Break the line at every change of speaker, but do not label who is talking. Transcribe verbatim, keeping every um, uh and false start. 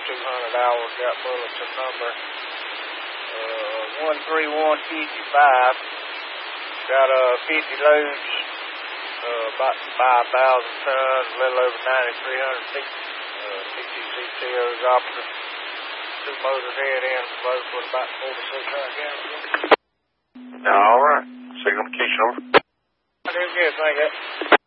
two hundred hours, got bulletin number uh, one three one five five. Got uh, fifty loads, uh, about five thousand tons, a little over ninety-three hundred feet. Uh, sixty C T Os operative. Two motors head in, both with about forty-six hundred gallons.
All right. Signal to Keisha, over.
I didn't get it, thank you.